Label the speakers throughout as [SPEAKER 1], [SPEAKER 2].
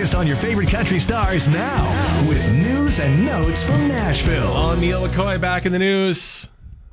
[SPEAKER 1] latest on your favorite country stars now with news and notes from Nashville.
[SPEAKER 2] Oh, Neil McCoy back in the news.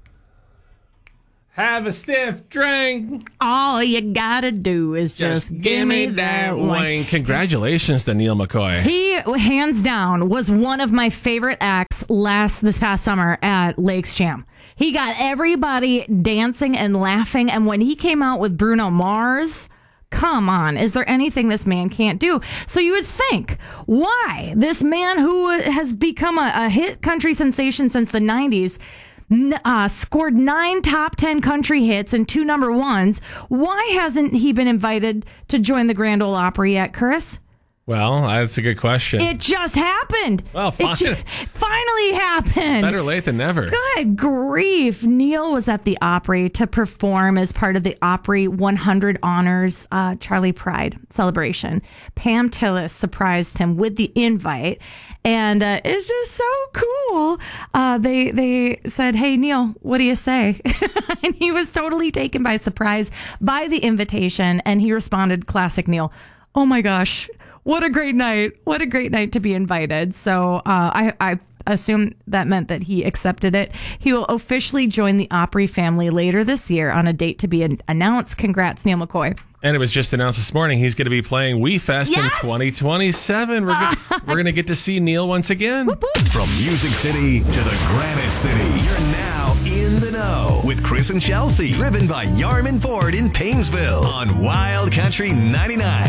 [SPEAKER 2] Have a stiff drink.
[SPEAKER 3] All you gotta do is just give me that wine.
[SPEAKER 2] Congratulations to Neil McCoy.
[SPEAKER 3] He, hands down, was one of my favorite acts this past summer at Lakes Jam. He got everybody dancing and laughing, and when he came out with Bruno Mars, come on, is there anything this man can't do? So you would think, why? This man who has become a hit country sensation since the 90s, scored 9 top 10 country hits and 2 number ones. Why hasn't he been invited to join the Grand Ole Opry yet, Chris?
[SPEAKER 2] Well, that's a good question.
[SPEAKER 3] It just happened.
[SPEAKER 2] Well,
[SPEAKER 3] finally happened.
[SPEAKER 2] Better late than never.
[SPEAKER 3] Good grief. Neil was at the Opry to perform as part of the Opry 100 Honors Charlie Pride celebration. Pam Tillis surprised him with the invite, and it's just so cool. They said, "Hey, Neil, what do you say?" And he was totally taken by surprise by the invitation, and he responded, classic Neil, "Oh my gosh. What a great night. What a great night to be invited." So I assume that meant that he accepted it. He will officially join the Opry family later this year on a date to be announced. Congrats, Neil McCoy.
[SPEAKER 2] And it was just announced this morning he's going to be playing We Fest in 2027. We're going to get to see Neil once again.
[SPEAKER 3] Whoop, whoop.
[SPEAKER 1] From Music City to the Granite City, you're now in the know with Chris and Chelsea. Driven by Yarman Ford in Painesville on Wild Country 99.